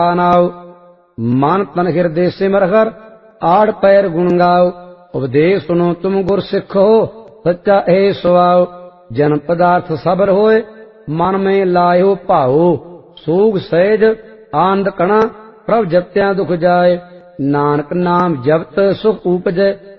now मन तन हृदय सिमर हर आड़ पैर गुण गाओ उपदेश सुनो तुम गुर सिखो सच्चा ए सुआओ जन पदार्थ सबर होए मन में लायो भाओ सूग सहज आनंद कणा प्रभ जपत्या दुख जाए नानक नाम जपत सुख उपजै